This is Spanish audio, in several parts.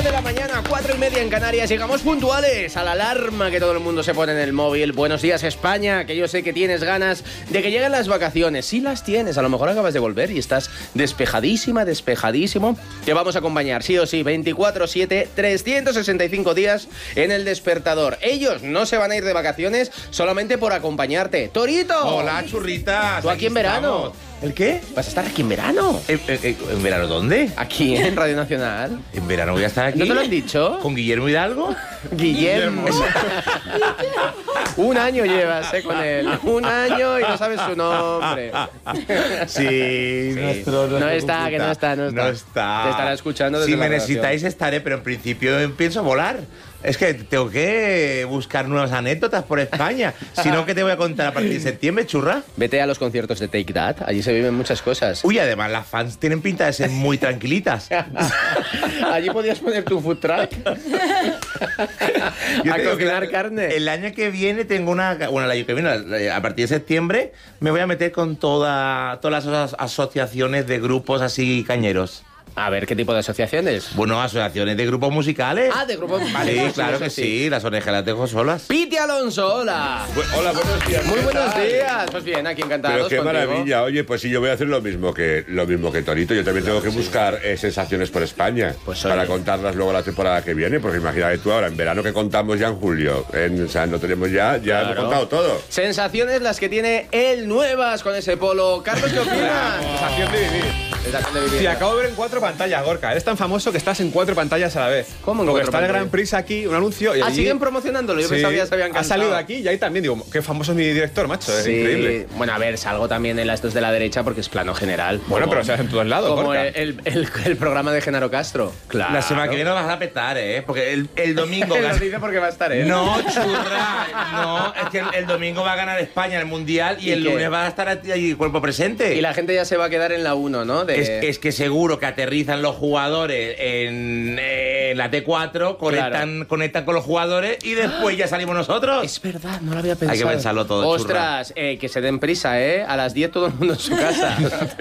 de la mañana, 4:30 en Canarias. Llegamos puntuales a la alarma que todo el mundo se pone en el móvil. Buenos días, España, que yo sé que tienes ganas de que lleguen las vacaciones. Sí las tienes, a lo mejor acabas de volver y estás despejadísimo. Te vamos a acompañar, sí o sí, 24/7, 365 días en El Despertador. Ellos no se van a ir de vacaciones solamente por acompañarte. ¡Torito! Hola, churritas. ¿Tú aquí en verano? Estamos. ¿El qué? ¿Vas a estar aquí en verano? ¿En verano dónde? Aquí, en Radio Nacional. ¿En verano voy a estar aquí? ¿No te lo han dicho? ¿Con Guillermo Hidalgo? Guillermo. Un año llevas, con él. Un año y no sabes su nombre. Sí, nuestro no está. No está. Te estará escuchando desde Si la me redacción. necesitáis estaré, pero en principio pienso volar. Es que tengo que buscar nuevas anécdotas por España. Si no, ¿qué te voy a contar a partir de septiembre, churra? Vete a los conciertos de Take That. Allí se viven muchas cosas. Uy, además las fans tienen pinta de ser muy tranquilitas. Allí podías poner tu food truck. A cocinar carne. El año que viene tengo una... Bueno, el año que viene, a partir de septiembre, me voy a meter con todas las asociaciones de grupos así cañeros. A ver, ¿qué tipo de asociaciones? Bueno, asociaciones de grupos musicales. Ah, de grupos. Sí, claro que sí, las orejas las dejo solas. Piti Alonso, hola. Hola, buenos días. Muy ¿qué buenos tal? días. Pues bien, aquí encantados. Pero qué contigo. maravilla. Oye, pues sí, yo voy a hacer lo mismo que Torito. Yo también tengo que buscar sensaciones por España Pues, para oye. contarlas luego la temporada que viene. Porque imagínate tú ahora, en verano que contamos ya en julio. O sea, no tenemos ya Claro. hemos contado todo. Sensaciones las que tiene él nuevas con ese polo. Carlos, ¿qué opinas? Sensación de vivir. Sensación de vivir. Sí, acabo de ver en 4 pantallas, Gorka. Eres tan famoso que estás en 4 pantallas a la vez. ¿Cómo en 4 Porque está el pantallas? Gran Prix aquí, un anuncio. Y Ah, allí... siguen promocionándolo. Yo pensaba que ya se habían Ha cansado. salido de aquí y ahí también. Digo, qué famoso es mi director, macho. Es Sí. increíble. Bueno, a ver, salgo también en las dos de la derecha porque es plano general. Bueno, pero se hace en todos lados, Como Gorka. el programa de Genaro Castro. Claro. La semana que viene lo vas a petar, ¿eh? Porque el domingo... Lo dice porque va a estar él. No, churra. No, es que el domingo va a ganar España el Mundial y ¿Y el qué? lunes va a estar allí cuerpo presente. Y la gente ya se va a quedar en la 1, ¿no? Es que seguro que aterrizan los jugadores en la T4, conectan con los jugadores y después ya salimos nosotros. Es verdad, no lo había pensado. Hay que pensarlo todo, Ostras, que se den prisa, ¿eh? A las 10 todo el mundo en su casa.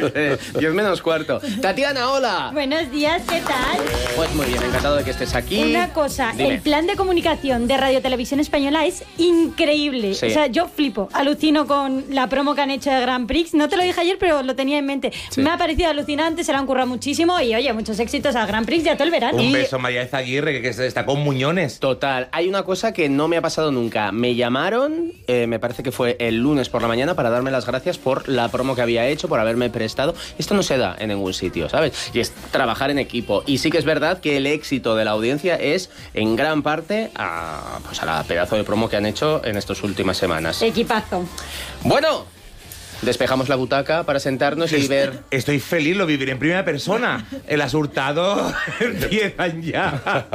10 menos cuarto. Tatiana, hola. Buenos días, ¿qué tal? Pues muy bien, encantado de que estés aquí. Una cosa, Dime. el plan de comunicación de Radio Televisión Española es increíble. Sí. O sea, yo flipo, alucino con la promo que han hecho de Grand Prix. No te lo dije ayer, pero lo tenía en mente. Sí. Me ha parecido alucinante, se lo han currado muchísimo y, oye, muchos éxitos al Grand Prix ya todo el verano. Un beso, María Ezaguirre, que se está con Muñones. Total, hay una cosa que no me ha pasado nunca. Me llamaron, me parece que fue el lunes por la mañana, para darme las gracias por la promo que había hecho, por haberme prestado. Esto no se da en ningún sitio, ¿sabes? Y es trabajar en equipo. Y sí que es verdad que el éxito de la audiencia es en gran parte a la pedazo de promo que han hecho en estas últimas semanas. Equipazo. Bueno, despejamos la butaca para sentarnos y ver... Estoy feliz, lo viviré en primera persona. El asurtado empiezan ya.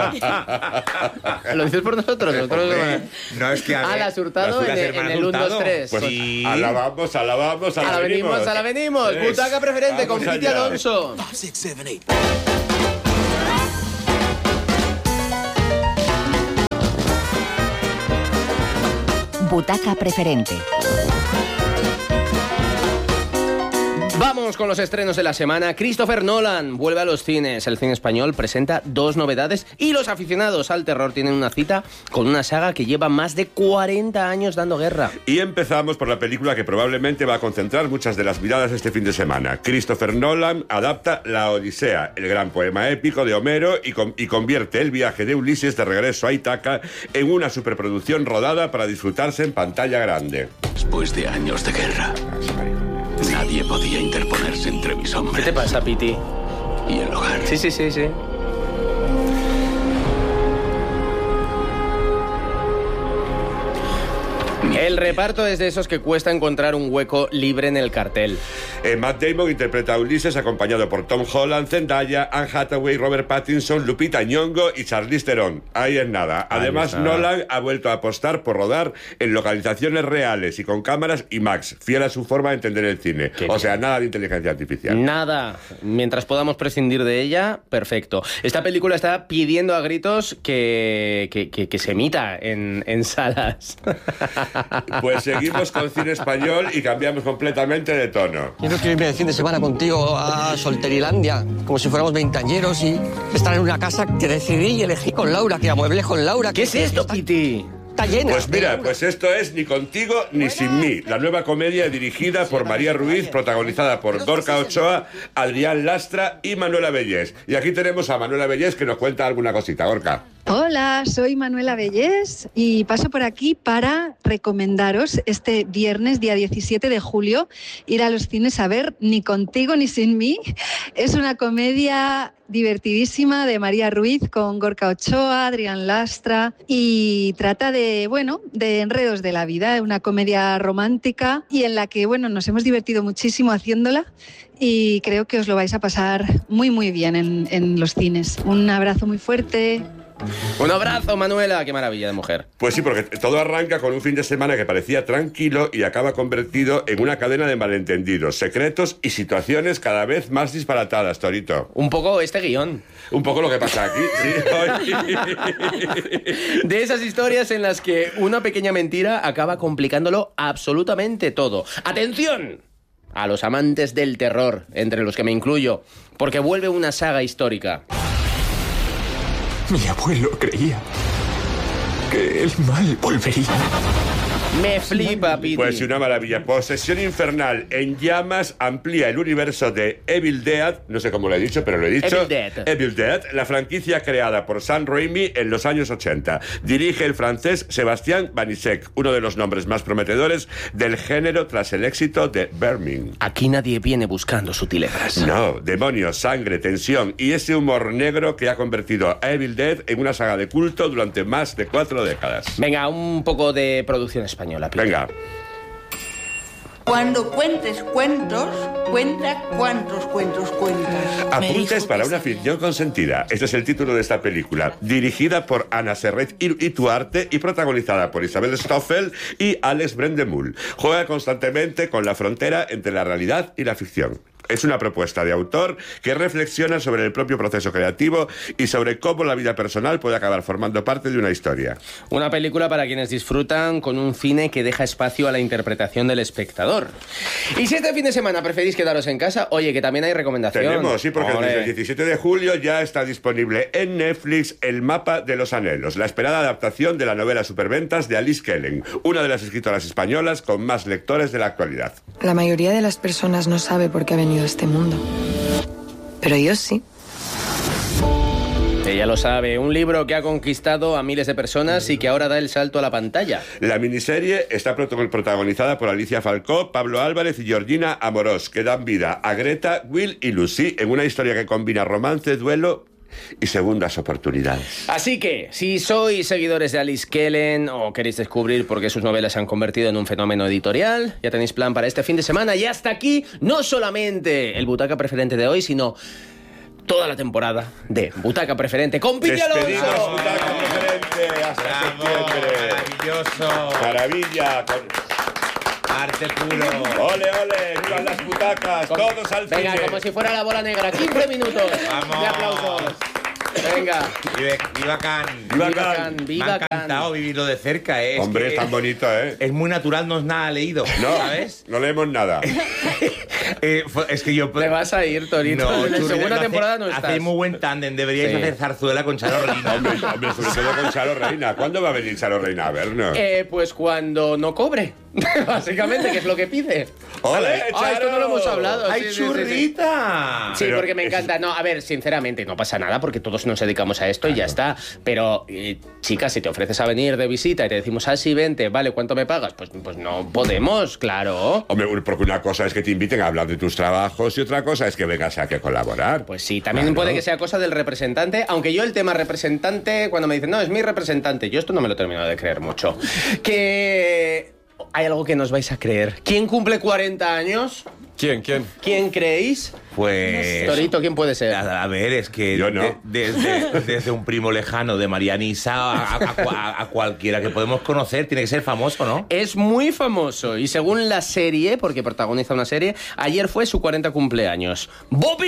¿Lo dices por nosotros? Hombre, no, es que a ver, las Hurtado las en hermanas el 1, 2, Hurtado. 3. Pues Sí. alabamos, A la venimos. Es. Butaca preferente con Vamos Piti allá. Alonso. Butaca preferente. Vamos con los estrenos de la semana. Christopher Nolan vuelve a los cines. El cine español presenta 2 novedades y los aficionados al terror tienen una cita con una saga que lleva más de 40 años dando guerra. Y empezamos por la película que probablemente va a concentrar muchas de las miradas este fin de semana. Christopher Nolan adapta La Odisea, el gran poema épico de Homero, y convierte el viaje de Ulises de regreso a Ítaca en una superproducción rodada para disfrutarse en pantalla grande. Después de años de guerra, nadie podía interponerse entre mis ¿Qué hombres te pasa, Piti? y el hogar. Sí. El reparto es de esos que cuesta encontrar un hueco libre en el cartel. Matt Damon interpreta a Ulises acompañado por Tom Holland, Zendaya, Anne Hathaway, Robert Pattinson, Lupita Nyong'o y Charlize Theron. Ahí es nada. Además, Ahí está. Nolan ha vuelto a apostar por rodar en localizaciones reales y con cámaras IMAX, fiel a su forma de entender el cine. O sea, nada de inteligencia artificial. Nada. Mientras podamos prescindir de ella, perfecto. Esta película está pidiendo a gritos que se emita en salas. Pues seguimos con cine español y cambiamos completamente de tono. Quiero que irme de fin de semana contigo a Solterilandia, como si fuéramos veinteañeros y estar en una casa que decidí y elegí con Laura, que amueblé con Laura. ¿Qué es esto, Piti? Está llena. Pues mira, pues esto es Ni contigo ni sin mí, la nueva comedia dirigida por María Ruiz, protagonizada por Gorka Ochoa, Adrián Lastra y Manuela Bellés. Y aquí tenemos a Manuela Bellés que nos cuenta alguna cosita, Gorka. Hola, soy Manuela Bellés y paso por aquí para recomendaros este viernes, día 17 de julio, ir a los cines a ver Ni contigo ni sin mí. Es una comedia divertidísima de María Ruiz con Gorka Ochoa, Adrián Lastra y trata de enredos de la vida, una comedia romántica y en la que, nos hemos divertido muchísimo haciéndola y creo que os lo vais a pasar muy, muy bien en los cines. Un abrazo muy fuerte. Un abrazo, Manuela. Qué maravilla de mujer. Pues sí, porque todo arranca con un fin de semana que parecía tranquilo y acaba convertido en una cadena de malentendidos, secretos y situaciones cada vez más disparatadas, Torito. Un poco este guión. Un poco lo que pasa aquí, sí. De esas historias en las que una pequeña mentira acaba complicándolo absolutamente todo. ¡Atención! A los amantes del terror, entre los que me incluyo, porque vuelve una saga histórica. Mi abuelo creía que el mal volvería. Me flipa, Piti. Pues sí, una maravilla. Posesión Infernal en llamas amplía el universo de Evil Dead, no sé cómo lo he dicho, pero lo he dicho. Evil Dead, la franquicia creada por Sam Raimi en los años 80. Dirige el francés Sébastien Banishek, uno de los nombres más prometedores del género tras el éxito de Vermin. Aquí nadie viene buscando sutilezas. No, demonios, sangre, tensión y ese humor negro que ha convertido a Evil Dead en una saga de culto durante más de 4 décadas. Venga, un poco de producción española. Piti. Venga. Cuando cuentes cuentos, cuenta cuántos cuentos cuentas. Apuntes para una ficción consentida. Este es el título de esta película. Dirigida por Ana Serret Ituarte y protagonizada por Isabel Stoffel y Alex Brendemul. Juega constantemente con la frontera entre la realidad y la ficción. Es una propuesta de autor que reflexiona sobre el propio proceso creativo y sobre cómo la vida personal puede acabar formando parte de una historia. Una película para quienes disfrutan con un cine que deja espacio a la interpretación del espectador. Y si este fin de semana preferís quedaros en casa, oye, que también hay recomendación. Tenemos, sí, porque desde el 17 de julio ya está disponible en Netflix El mapa de los anhelos, la esperada adaptación de la novela superventas de Alice Kellen, una de las escritoras españolas con más lectores de la actualidad. La mayoría de las personas no sabe por qué ha venido a este mundo. Pero yo sí. Ella lo sabe, un libro que ha conquistado a miles de personas y que ahora da el salto a la pantalla. La miniserie está protagonizada por Alicia Falcó, Pablo Álvarez y Georgina Amorós, que dan vida a Greta, Will y Lucy en una historia que combina romance, duelo y segundas oportunidades. Así que, si sois seguidores de Alice Kellen o queréis descubrir por qué sus novelas se han convertido en un fenómeno editorial, ya tenéis plan para este fin de semana. Y hasta aquí, no solamente el Butaca Preferente de hoy, sino toda la temporada de Butaca Preferente con Piti Alonso. Despedimos Butaca Preferente hasta septiembre. Maravilloso. Maravilla. Arte puro. Ole, ole, vivan las butacas, todos al cine. Venga, como si fuera la bola negra, 15 minutos Vamos. de aplausos. Venga. Viva Cannes. Viva Cannes. Me ha encantado vivirlo de cerca, ¿eh? Hombre, es tan bonito, ¿eh? Es muy natural, no es nada leído. No, ¿sabes? no leemos nada. Es que yo... Te vas a ir, Torito. No, en la Churri, segunda temporada no estás. Hacéis muy buen tándem. Deberíais hacer zarzuela con Charo Reina. Hombre, sobre todo con Charo Reina. ¿Cuándo va a venir Charo Reina a vernos? Pues cuando no cobre. Básicamente, que es lo que pide. ¡Ole, Charo! Ah, esto no lo hemos hablado. ¡Ay, sí, churrita! Sí, Pero porque me encanta. No, a ver, sinceramente, no pasa nada porque todos nos dedicamos a esto y ya está. Pero, chica, si te ofreces a venir de visita y te decimos, sí, vente, vale, ¿cuánto me pagas? Pues no podemos, claro. Hombre, porque una cosa es que te inviten a hablar de tus trabajos y otra cosa es que vengas aquí a colaborar. Pues sí, también Claro. puede que sea cosa del representante, aunque yo el tema representante, cuando me dicen, no, es mi representante, yo esto no me lo termino de creer mucho. Que hay algo que nos vais a creer. ¿Quién cumple 40 años? ¿Quién? ¿Quién creéis? Pues... Torito, ¿quién puede ser? A ver, es que Yo no. desde un primo lejano de Marianisa a cualquiera que podemos conocer, tiene que ser famoso, ¿no? Es muy famoso y según la serie, porque protagoniza una serie, ayer fue su 40 cumpleaños. ¡Bob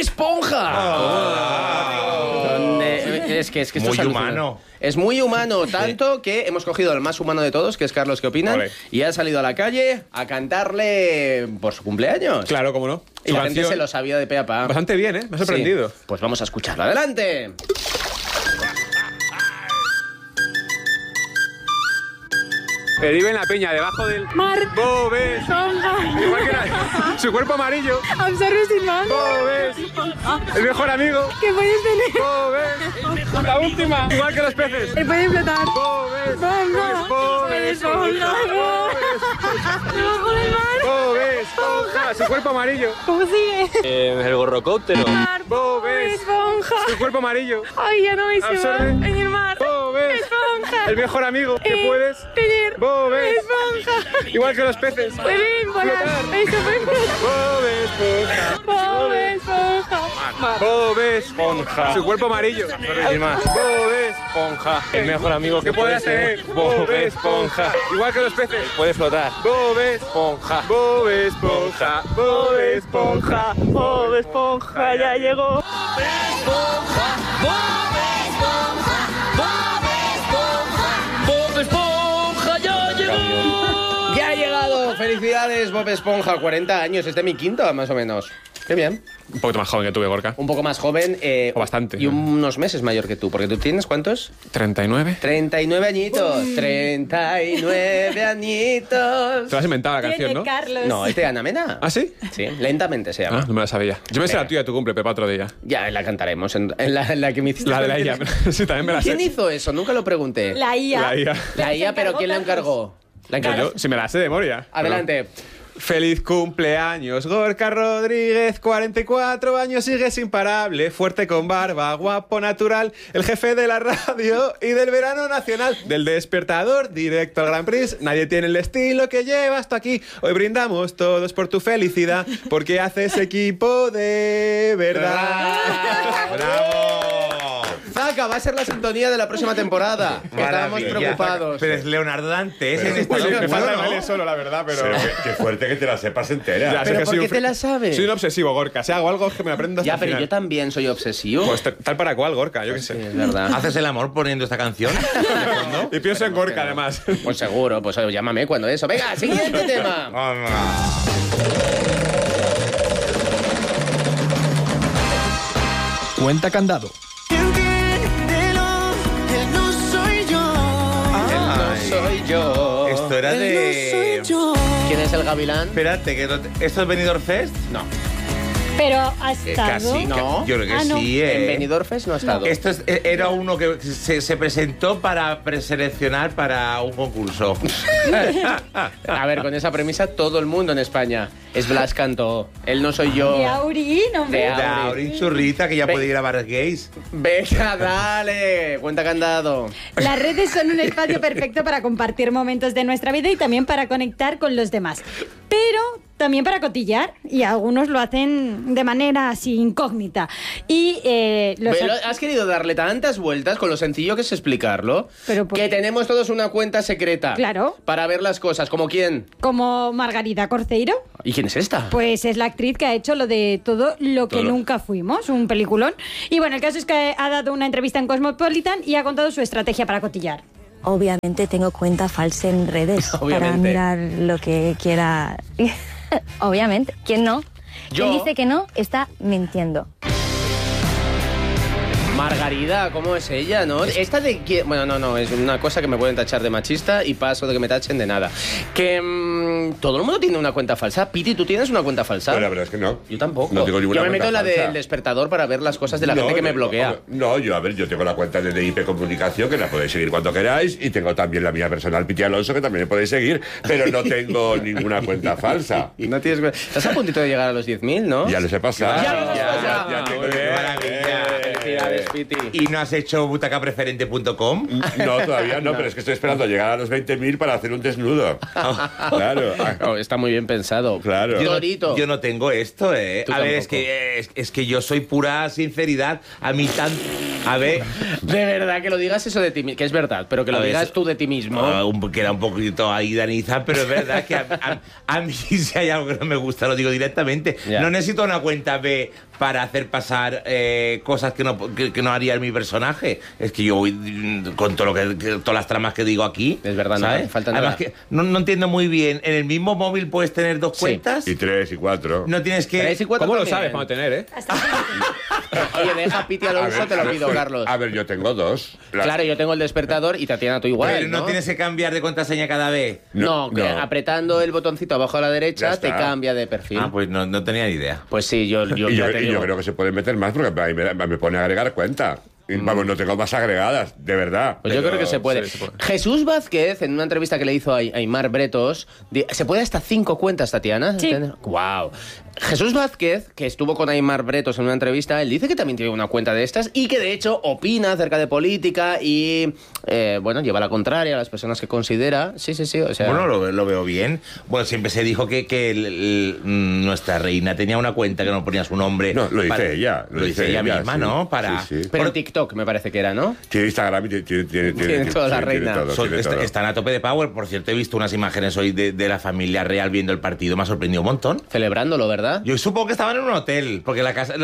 Esponja! Es que esto Muy es alucinante. humano. Es muy humano, tanto que hemos cogido al más humano de todos, que es Carlos, ¿qué opinan? Ole. Y ha salido a la calle a cantarle por su cumpleaños. Claro, cómo no. Y la gente se lo sabía de pe a pa. Bastante bien, ¿eh? Me ha sorprendido. Sí. Pues vamos a escucharlo. ¡Adelante! Vive en la peña, debajo del... Mar. Bob Esponja. Igual que su cuerpo amarillo. Absorbe sin más. Bob Esponja. El mejor amigo. ¿Qué puedes tener? Bob Esponja. La última. Igual que los peces. Te puede flotar. Bob Esponja. Bob Esponja. Debajo del mar. Bob Esponja. Su cuerpo amarillo. ¿Cómo sigue? El gorrocóptero. Bob Esponja. Su cuerpo amarillo. Ay, ya no me se va. Absorbe. En el mar. Bob Esponja. El mejor amigo que puedes tener. Bob Esponja. Igual que los peces. Pueden volar. Flotar. Eso puede Bob Esponja. Bob Esponja. Bob Esponja. Su cuerpo amarillo. Bob Esponja. El mejor amigo que puede ser. Bob Esponja. Igual que los peces. Puede flotar. Bob Esponja. Bob Esponja. Bob Esponja. Bob Esponja ya llegó. ¡Ya ha llegado! ¡Felicidades, Bob Esponja! 40 años, es de mi quinto, más o menos. ¡Qué bien! Un poquito más joven que tú, Gorka. Un poco más joven. O bastante. Y unos meses mayor que tú, porque tú tienes, ¿cuántos? 39. 39 añitos. 39 añitos. Te lo has inventado la canción, ¿no? Carlos. No, es de Ana Mena. ¿Ah, sí? Sí, lentamente se llama. Ah, no me la sabía. Yo me sé la tuya, tu cumple, Pepa, otro día. Ya la cantaremos en la que me hiciste. La de la IA. Sí, también me la sé. ¿Quién hizo eso? Nunca lo pregunté. La IA. La IA. La IA, pero ¿quién la encargó? La encargó. Yo, si me la sé de memoria. Adelante. Feliz cumpleaños, Gorka Rodríguez, 44 años, sigues imparable, fuerte con barba, guapo, natural, el jefe de la radio y del verano nacional, del despertador, directo al Grand Prix, nadie tiene el estilo que llevas tú aquí, hoy brindamos todos por tu felicidad, porque haces equipo de verdad. ¡Bravo! Zaca, va a ser la sintonía de la próxima temporada. Estábamos Maravilla. preocupados. Pero es Leonardo Dantes. Pero- es Pues me falta el ¿no? baile solo, la verdad, pero... Pero qué fuerte que te la sepas entera. Ya, ¿Pero sé que por soy qué un te la sabes? Soy un obsesivo, Gorka. Si hago algo es que me aprendo hasta Ya, el pero final. yo también soy obsesivo. Pues tal para cual, Gorka, yo qué sé. Sí, es verdad. ¿Haces el amor poniendo esta canción? ¿De fondo? Y pienso en Gorka, además. Pues seguro, pues llámame cuando eso. Venga, siguiente tema. Cuenta candado. Soy yo. Esto era de... ¿Quién es el gavilán? Espérate, que ¿esto es Benidorm Fest? No. Pero ha estado. Casi, No. yo creo que Ah, no. sí. En Benidorm Fest no ha estado. Esto era uno que se presentó para preseleccionar para un concurso. A ver, con esa premisa todo el mundo en España. Es Blas Cantó. Él no soy yo. De Aurín, hombre. De De Aurín Churrita, que ya puede ir a bares gays. Venga, dale. Cuenta candado. Las redes son un espacio perfecto para compartir momentos de nuestra vida y también para conectar con los demás. Pero también para cotillar, y algunos lo hacen de manera así incógnita. Y Pero has querido darle tantas vueltas con lo sencillo que es explicarlo. Pero ¿por que qué? tenemos todos una cuenta secreta. Claro. Para ver las cosas. ¿Como quién? como Margarita Corceiro, ¿Y quién es esta? pues es la actriz que ha hecho lo de todo lo que nunca fuimos, un peliculón. Y bueno, el caso es que ha dado una entrevista en Cosmopolitan y ha contado su estrategia para cotillar. Obviamente tengo cuenta falsa en redes para Obviamente. mirar lo que quiera. Obviamente, ¿quién no? Yo. Quien dice que no está mintiendo. Margarida, ¿cómo es ella, no? Esta de... Bueno, no, es una cosa que me pueden tachar de machista y paso de que me tachen de nada. Que todo el mundo tiene una cuenta falsa. Piti, ¿tú tienes una cuenta falsa? Pero la verdad es que no. Yo tampoco. No tengo ninguna Yo me meto en la cuenta falsa. del despertador para ver las cosas de la gente que me bloquea. No, yo tengo la cuenta de DIP Comunicación, que la podéis seguir cuando queráis, y tengo también la mía personal, Piti Alonso, que también me podéis seguir, pero no tengo ninguna cuenta falsa. No tienes... Estás a puntito de llegar a los 10.000, ¿no? Ya les he pasado. Ya los has pasado. tengo Muy bien. maravilla. Felicidades, Piti. ¿Y no has hecho butacapreferente.com? No, todavía no, pero es que estoy esperando llegar a los 20.000 para hacer un desnudo. Claro. Oh, está muy bien pensado. Claro. Yo no tengo esto, ¿eh? Tú A ver, tampoco. es que yo soy pura sinceridad. A mí tan... A ver... De verdad, que lo digas eso de ti mismo, que es verdad, pero que lo A ver, digas eso- tú de ti mismo. que era un poquito ahí Daniza, pero es verdad que a mí si hay algo que no me gusta, lo digo directamente. Ya. No necesito una cuenta B para hacer pasar cosas que no haría en mi personaje. Es que yo voy con todo todas las tramas que digo aquí. Es verdad, no ¿sabes? hace falta Además nada. que no entiendo muy bien. ¿En el mismo móvil puedes tener dos cuentas? Y 3 y 4. No tienes que... 3 y 4 ¿Cómo lo también. sabes cuando tener, Oye, deja a Piti Alonso, te lo pido, Carlos. A ver, yo tengo 2. Claro, yo tengo el despertador y Tatiana tú igual, Pero no tienes que cambiar de contraseña cada vez. No, que apretando el botoncito abajo a la derecha Ya te está. cambia de perfil. Ah, pues no tenía ni idea. Pues sí, yo Y ya te digo. yo creo que se pueden meter más porque a mí me pone a agregar cuenta. Y, vamos, no tengo más agregadas, de verdad. Pues yo Pero- creo que se puede. sí, se puede. Jesús Vázquez, en una entrevista que le hizo a Aimar Bretos, ¿se puede hasta 5 cuentas, Tatiana? Sí. ¡Wow! Jesús Vázquez, que estuvo con Aimar Bretos en una entrevista, él dice que también tiene una cuenta de estas y que de hecho opina acerca de política y, bueno, lleva la contraria a las personas que considera. Sí, o sea... Bueno, lo veo bien. Bueno, siempre se dijo que nuestra reina tenía una cuenta que no ponía su nombre. No, lo dice ella. Lo dice ella misma, sí. ¿no? Para... Sí, sí. Pero TikTok me parece que era, ¿no? Tiene Instagram y Tiene toda la reina. Están a tope de power. Por cierto, he visto unas imágenes hoy de la familia real viendo el partido. Me ha sorprendido un montón. Celebrándolo, ¿verdad? Yo supongo que estaban en un hotel, porque la casa,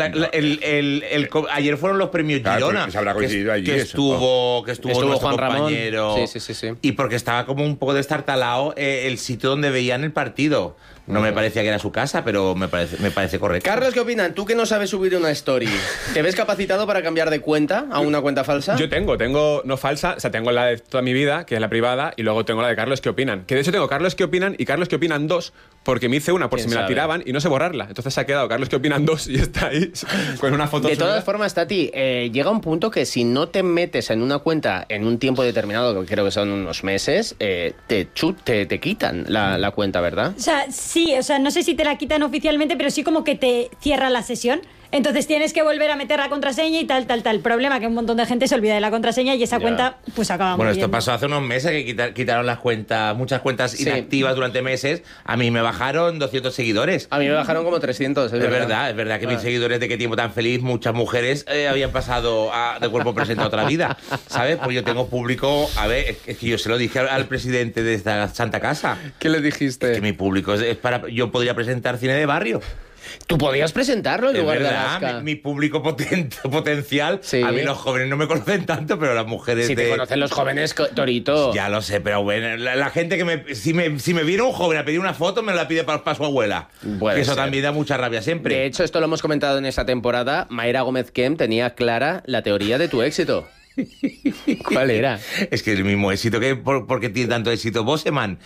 ayer fueron los premios Claro, Girona. porque se habrá coincidido allí, que eso. estuvo Estuvo nuestro Juan Ramón. compañero. Sí. Y porque estaba como un poco destartalado el sitio donde veían el partido. No me parecía que era su casa, pero me parece correcto. Carlos, ¿qué opinan? Tú que no sabes subir una story, ¿te ves capacitado para cambiar de cuenta a una cuenta falsa? Yo tengo no falsa, o sea, tengo la de toda mi vida, que es la privada, y luego tengo la de Carlos que opinan. Que de hecho tengo Carlos que opinan y Carlos que opinan 2, porque me hice una por si ¿Quién me la sabe? tiraban y no sé borrarla. Entonces se ha quedado Carlos que opinan 2 y está ahí con una foto De suya. todas formas, Tati, llega un punto que si no te metes en una cuenta en un tiempo determinado, que creo que son unos meses, te quitan la cuenta, ¿verdad? O sea, sí, o sea, no sé si te la quitan oficialmente, pero sí como que te cierra la sesión. Entonces tienes que volver a meter la contraseña y tal. Problema que un montón de gente se olvida de la contraseña y esa cuenta pues acaba Bueno, muy esto bien. pasó hace unos meses que quitaron las cuentas, muchas cuentas Sí. inactivas durante meses. A mí me bajaron 200 seguidores. A mí me bajaron como 300, Es verdad que mis seguidores de Qué tiempo tan feliz, muchas mujeres habían pasado de cuerpo presente a otra vida, ¿sabes? Pues yo tengo público, a ver, es que yo se lo dije al presidente de esta santa casa. ¿Qué le dijiste? Que mi público es para... Yo podría presentar cine de barrio. Tú podías presentarlo en Es lugar de verdad, Alaska. mi público potencial, Sí. a mí los jóvenes no me conocen tanto, pero las mujeres Si te conocen los jóvenes, Torito. Ya lo sé, pero bueno, la gente que si me viene un joven a pedir una foto, me la pide para su abuela. Puede Que eso ser. también da mucha rabia siempre. De hecho, esto lo hemos comentado en esta temporada. Mayra Gómez Kem tenía clara la teoría de tu éxito. ¿Cuál era? Es que el mismo éxito que porque tiene tanto éxito Boseman.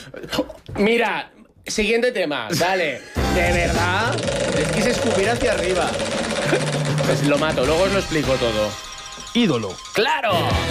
Mira, siguiente tema, dale. ¿De verdad? Les quise escupir hacia arriba. Pues lo mato, luego os lo explico todo. Ídolo. ¡Claro!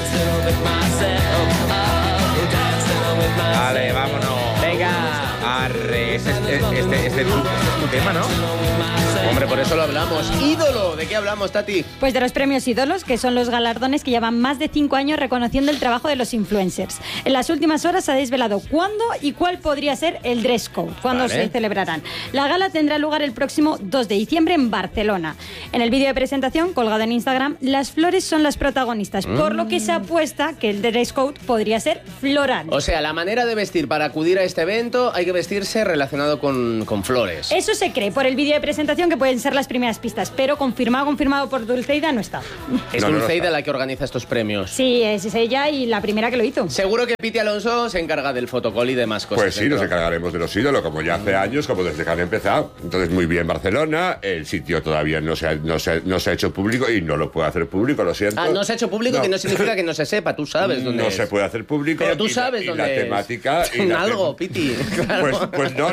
Vale, vámonos. Venga. Arre, este es tu tema, ¿no? Hombre, por eso lo hablamos. ¡Ídolo! ¿De qué hablamos, Tati? Pues de los premios ídolos, que son los galardones que llevan más de 5 años reconociendo el trabajo de los influencers. En las últimas horas se ha desvelado cuándo y cuál podría ser el dress code, cuándo Vale. se celebrarán. La gala tendrá lugar el próximo 2 de diciembre en Barcelona. En el vídeo de presentación, colgado en Instagram, las flores son las protagonistas, por lo que se apuesta que el dress code podría ser floral. O sea, la manera de vestir para acudir a este evento hay que vestirse relacionado con flores. Eso se cree por el vídeo de presentación, que pueden ser las primeras pistas, pero confirmado por Dulceida no está. Es No, no Dulceida está. la que organiza estos premios. Sí, es ella y la primera que lo hizo. Seguro que Piti Alonso se encarga del fotocall y demás cosas. Pues sí, dentro. nos encargaremos de los ídolos, como ya hace años, como desde que han empezado. Entonces, muy bien Barcelona, el sitio todavía no se ha hecho público y no lo puede hacer público, lo siento. Ah, no se ha hecho público, que no significa que no se sepa, tú sabes dónde No es. se puede hacer público. Pero tú y sabes y dónde la es. temática... y la Algo, Piti. Claro. Pues no,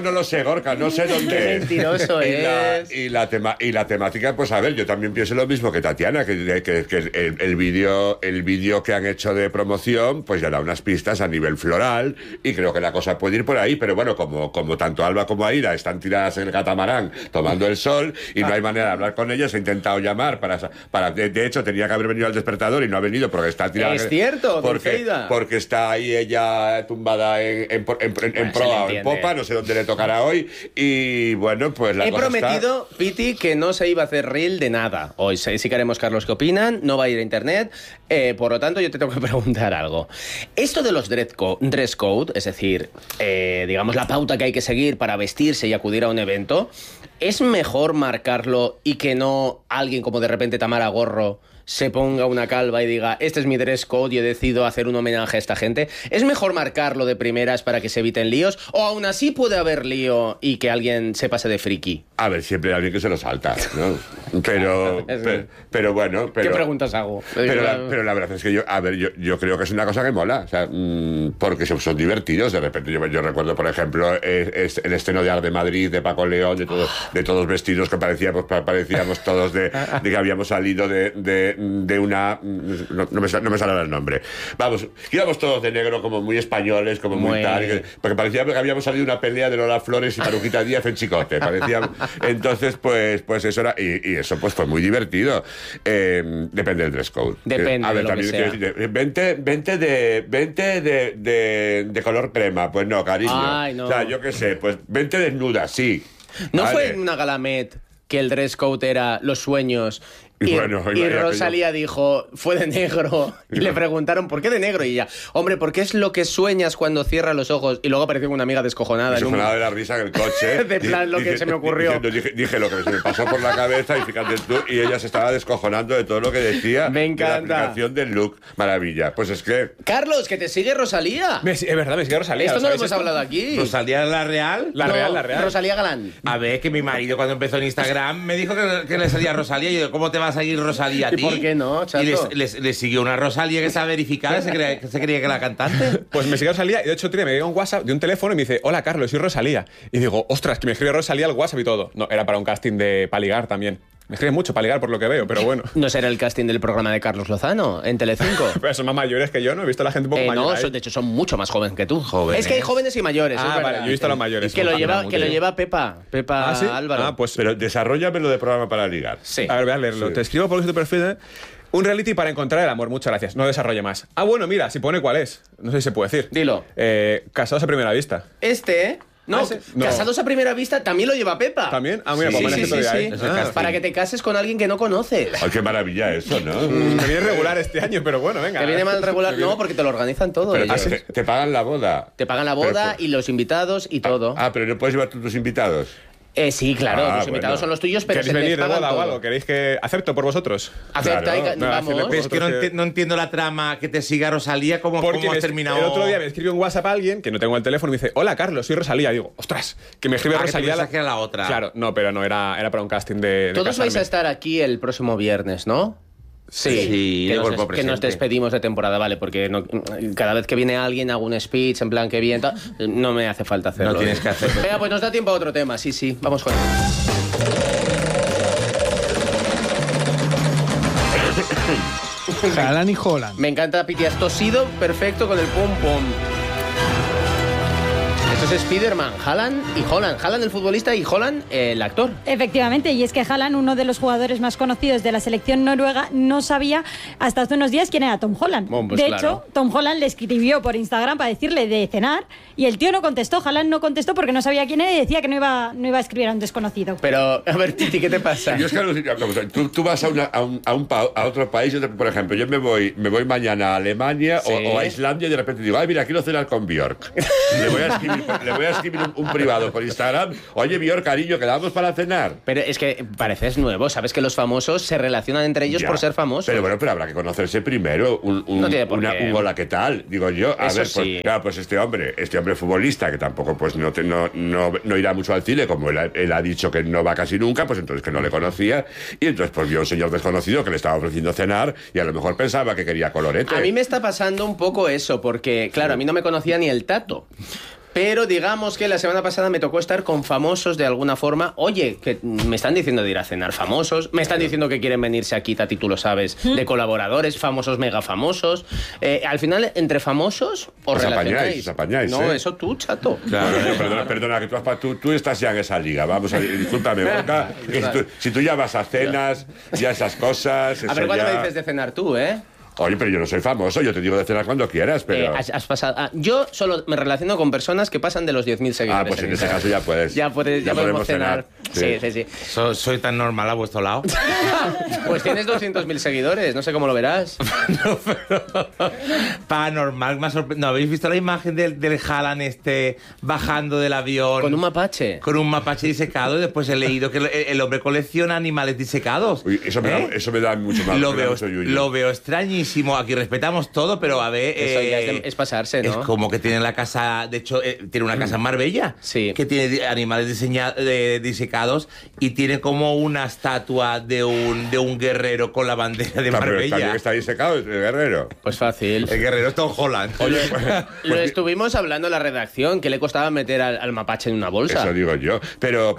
no lo sé, Gorka, no sé dónde. Qué mentiroso es. Y la temática, pues a ver, yo también pienso lo mismo que Tatiana, que el vídeo que han hecho de promoción, pues ya da unas pistas a nivel floral, y creo que la cosa puede ir por ahí, pero bueno, como tanto Alba como Aida están tiradas en el catamarán tomando el sol, y no hay manera de hablar con ellas, he intentado llamar para de hecho tenía que haber venido al despertador y no ha venido porque está tirada. Es cierto, porque está ahí ella tumbada en proa o en popa, no sé dónde le tocará hoy, y bueno, pues la He cosa prometido, Piti, que no se iba a hacer reel de nada. Hoy sí queremos, Carlos, ¿qué opinan? No va a ir a internet, por lo tanto yo te tengo que preguntar algo. Esto de los dress code, es decir, digamos la pauta que hay que seguir para vestirse y acudir a un evento, ¿es mejor marcarlo y que no alguien como de repente Tamara Gorro se ponga una calva y diga, este es mi dress code y he decidido hacer un homenaje a esta gente? ¿Es mejor marcarlo de primeras para que se eviten líos? ¿O aún así puede haber lío y que alguien se pase de friki? A ver, siempre hay alguien que se lo salta, ¿no? Pero bueno... ¿Qué preguntas hago? Pero la verdad es que yo creo que es una cosa que mola, o sea, porque son divertidos. De repente yo recuerdo, por ejemplo, el estreno de Ar de Madrid, de Paco León, de todos vestidos que parecíamos todos de que habíamos salido de una... No me sale el nombre. Vamos, íbamos todos de negro como muy españoles, como muy tal, porque parecía que habíamos salido de una pelea de Lola Flores y Marujita Díaz en Chicote. Parecía... Entonces, pues eso era... Y eso pues fue muy divertido. Depende del dress code. Depende a ver, de lo que sea. Vente de color crema. Pues no, cariño. Ay, no. O sea, yo qué sé, pues vente desnuda, sí. ¿No vale. fue en una Galamet que el dress code era los sueños? Y Rosalía dijo, fue de negro. Y le preguntaron, ¿por qué de negro? Y ella, hombre, porque es lo que sueñas cuando cierras los ojos. Y luego apareció una amiga descojonada. Descojonada de la risa en el coche. De plan, lo que se me ocurrió. Dije lo que se me pasó por la cabeza, y fíjate tú, y ella se estaba descojonando de todo lo que decía. Me encanta. De la aplicación del look. Maravilla. Pues es que... Carlos, que te sigue Rosalía. Es verdad, me sigue Rosalía. Esto no lo hemos hablado aquí. ¿Rosalía la real? La real. Rosalía Galán. A ver, que mi marido cuando empezó en Instagram me dijo que le salía Rosalía. Y yo, ¿cómo te va a salir Rosalía a ti? ¿Y por qué no, chato? Y le siguió una Rosalía que está verificada, se creía que era cantante. Pues me sigue Rosalía, y de hecho me llega un WhatsApp de un teléfono y me dice, hola Carlos, soy Rosalía. Y digo, ostras, que me escribe Rosalía al WhatsApp y todo. No, era para un casting para ligar también. Me escribe mucho para ligar por lo que veo, pero bueno. ¿No será el casting del programa de Carlos Lozano en Telecinco? Pero son más mayores que yo, ¿no? He visto a la gente un poco mayor. No, de hecho son mucho más jóvenes que tú. Jóvenes. Es que hay jóvenes y mayores. Vale, yo he visto a los mayores. Que lo lleva Pepa ¿sí? Álvaro. Pues... Pero desarróllamelo de programa para ligar. Sí. A ver, voy a leerlo. Sí. Te escribo por tu perfil. Un reality para encontrar el amor. Muchas gracias. No desarrolle más. Bueno, mira, si pone cuál es. No sé si se puede decir. Dilo. Casados a primera vista. No, Casados a primera vista también lo lleva Pepa. ¿También? Mira, sí. Para que te cases con alguien que no conoces. Ay, qué maravilla eso, ¿no? Me viene regular este año, pero bueno, venga. ¿Te viene mal regular? No, porque te lo organizan todo. Pero te pagan la boda. Te pagan la boda y los invitados y todo. Pero no puedes llevar tus invitados. Sí, claro, los invitados son los tuyos, pero ¿queréis venir de boda o algo? ¿Queréis que acepto por vosotros? Acepta, claro. Vamos. Pero es que no entiendo la trama que te siga Rosalía, ¿cómo has terminado? El otro día me escribió un WhatsApp a alguien, que no tengo el teléfono, y me dice, hola Carlos, soy Rosalía. Y digo, ostras, que me escribe Rosalía. Que era la otra. Claro, no, pero no, era para un casting de Todos casarme. vais a estar aquí el próximo viernes, ¿no? Sí, que nos despedimos de temporada, vale, porque cada vez que viene alguien hago un speech en plan que bien, no me hace falta hacerlo. No tienes que hacerlo. Venga, pues nos da tiempo a otro tema, sí, vamos con él. Haaland y Haaland. Me encanta, Piti, has tosido perfecto con el pum pum. Esto es Spiderman, Haaland y Haaland. Haaland el futbolista y Haaland el actor. Efectivamente, y es que Haaland, uno de los jugadores más conocidos de la selección noruega, no sabía hasta hace unos días quién era Tom Holland. Bueno, pues de claro. hecho, Tom Holland le escribió por Instagram para decirle de cenar y el tío no contestó. Haaland no contestó porque no sabía quién era y decía que no iba a escribir a un desconocido. Pero, a ver, Titi, ¿qué te pasa? Yo es que tú vas a otro país, por ejemplo, yo me voy mañana a Alemania o a Islandia y de repente digo, mira, quiero cenar con Björk. Le voy a escribir un privado por Instagram. Oye, Björk, cariño, quedamos para cenar. Pero es que pareces nuevo. Sabes que los famosos se relacionan entre ellos por ser famosos. Pero bueno, habrá que conocerse primero. No tiene por qué. Un hola, ¿qué tal? Digo yo. A Eso ver, sí. pues este hombre futbolista, que tampoco pues no irá mucho al cine, como él ha dicho que no va casi nunca, pues entonces que no le conocía. Y entonces pues vio a un señor desconocido que le estaba ofreciendo cenar y a lo mejor pensaba que quería colorete. A mí me está pasando un poco eso, porque, claro, a mí no me conocía ni el Tato. pero digamos que la semana pasada me tocó estar con famosos de alguna forma. Oye, que me están diciendo de ir a cenar famosos, me están diciendo que quieren venirse aquí, Tati, tú lo sabes, de colaboradores, famosos, mega famosos. Al final, entre famosos, os relacionáis. Os apañáis, no, eso tú, chato. Claro, perdona, que tú estás ya en esa liga. Vamos a discúlpame, Gorka, si tú ya vas a cenas, ya esas cosas... A ver, ¿cuándo me dices de cenar tú, Oye, pero yo no soy famoso, yo te digo de cenar cuando quieras, pero... Has pasado... yo solo me relaciono con personas que pasan de los 10.000 seguidores. Pues en ese caso ya puedes. Ya podemos cenar. Sí. Soy tan normal a vuestro lado. Pues tienes 200.000 seguidores, no sé cómo lo verás. No, pero... Paranormal, me ha sorprendido. ¿No habéis visto la imagen del Haaland bajando del avión? Con un mapache. Con un mapache disecado, y después he leído que el hombre colecciona animales disecados. Uy, eso me da mucho más. Lo veo extrañísimo. Aquí respetamos todo, pero a ver... Eso ya es pasarse, ¿no? Es como que tiene la casa... De hecho, tiene una casa en Marbella. Sí. Que tiene animales disecados y tiene como una estatua de un guerrero con la bandera de Marbella. Pero está disecado el guerrero. Pues fácil. El guerrero es Tom Holland. Oye, lo estuvimos hablando en la redacción, que le costaba meter al mapache en una bolsa. Eso digo yo. Pero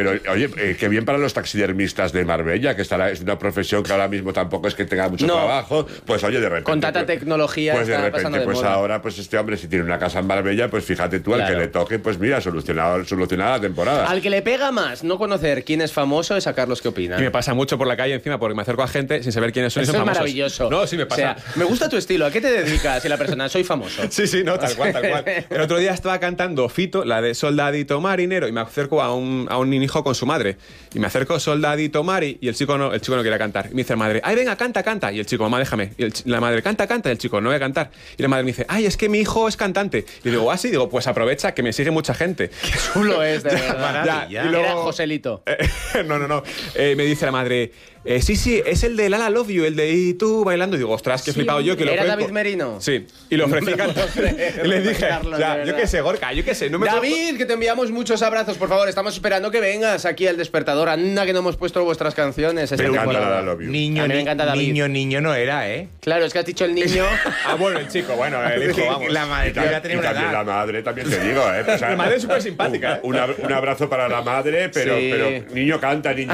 oye, qué bien para los taxidermistas de Marbella, que es una profesión que ahora mismo tampoco es que tenga mucho trabajo. Pues oye, de repente... Con tanta tecnología pues de está repente, pasando de pues moda. Ahora, pues este hombre, si tiene una casa en Marbella, pues fíjate tú, al que le toque, pues mira, solucionada la temporada. Al que le pega más no conocer quién es famoso es a Carlos, ¿qué opina? Y me pasa mucho por la calle encima, porque me acerco a gente sin saber quiénes son. Eso y son es famosos. maravilloso. No, sí me pasa. O sea, me gusta tu estilo. ¿A qué te dedicas? Y la persona, soy famoso. Sí, no, tal cual. El otro día estaba cantando Fito, la de Soldadito Marinero, y me acerco a un hijo con su madre. Y me acerco, Soldadito Mari, y el chico no quiere cantar. Y me dice la madre, ay, venga, canta. Y el chico, mamá, déjame. Y la madre, canta. Y el chico, no voy a cantar. Y la madre me dice, ay, es que mi hijo es cantante. Y digo, sí, digo, pues aprovecha que me sigue mucha gente. Qué chulo es, de verdad. Y luego, era Joselito. No. Me dice la madre, sí, es el de Lala Love You, el de Y tú bailando. Y digo, ostras, que he flipado yo. Que lo ¿Era ofrezco. David Merino? Sí, y lo ofrecí cantar. Y le dije, Carlos, yo qué sé, Gorka, yo qué sé. No me David, que te enviamos muchos abrazos, por favor. Estamos esperando que vengas aquí al Despertador. Anda, que no hemos puesto vuestras canciones. Me encanta Lala Love You. Niño no era, Claro, es que has dicho el niño. Bueno, el chico, el hijo, vamos. La madre también la madre, también te digo, O sea, la madre es súper simpática. Un abrazo para la madre, pero niño canta. El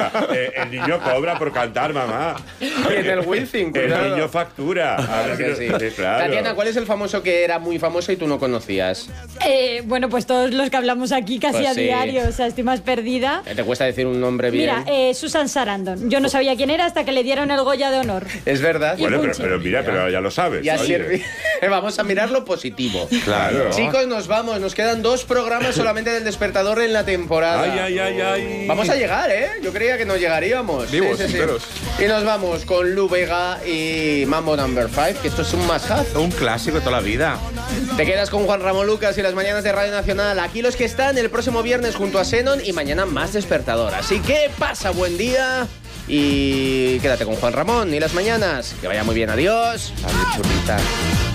niño cobra por cantar, mamá. Y en el Wilson, el niño factura. Claro que sí. Claro. Tatiana, ¿cuál es el famoso que era muy famoso y tú no conocías? Bueno, pues todos los que hablamos aquí casi Pues a sí. diario, o sea, estoy más perdida. ¿Te cuesta decir un nombre bien? Mira, Susan Sarandon. Yo no sabía quién era hasta que le dieron el Goya de honor. Es verdad. Bueno, pero ya lo sabes. Ya sirve. Vamos a mirar lo positivo. Claro. Chicos, nos vamos. Nos quedan 2 programas solamente del Despertador en la temporada. Ay. Vamos a llegar, Yo creía que no llegaríamos. Vivos, enteros. Y nos vamos con Lu Vega y Mambo No. 5, que esto es un must-have. Un clásico de toda la vida. Te quedas con Juan Ramón Lucas y las mañanas de Radio Nacional. Aquí los que están el próximo viernes junto a Xenon y mañana más Despertador. Así que pasa buen día y quédate con Juan Ramón y las mañanas. Que vaya muy bien. Adiós. Adiós, churrita.